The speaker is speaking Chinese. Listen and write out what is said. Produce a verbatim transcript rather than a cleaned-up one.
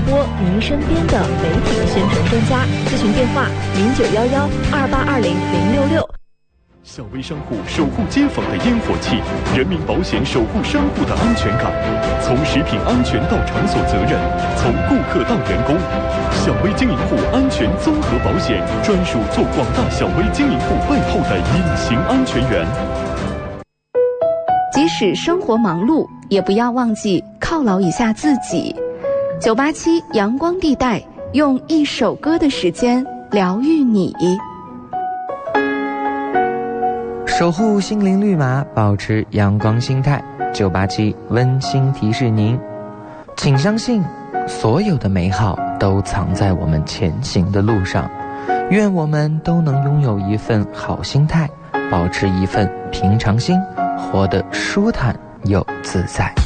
播您身边的媒体宣传专家。咨询电话零九幺幺二八二零零六六。 小微商户守护街坊的烟火气，人民保险守护商户的安全感。从食品安全到场所责任，从顾客到员工，小微经营户安全综合保险专属做广大小微经营户背后的隐形安全员。 即使生活忙碌，也不要忘记犒劳一下自己。九八七阳光地带，用一首歌的时间疗愈你。 守护心灵绿码，保持阳光心态。九八七温馨提示您，请相信，所有的美好都藏在我们前行的路上。愿我们都能拥有一份好心态，保持一份平常心，活得舒坦又自在。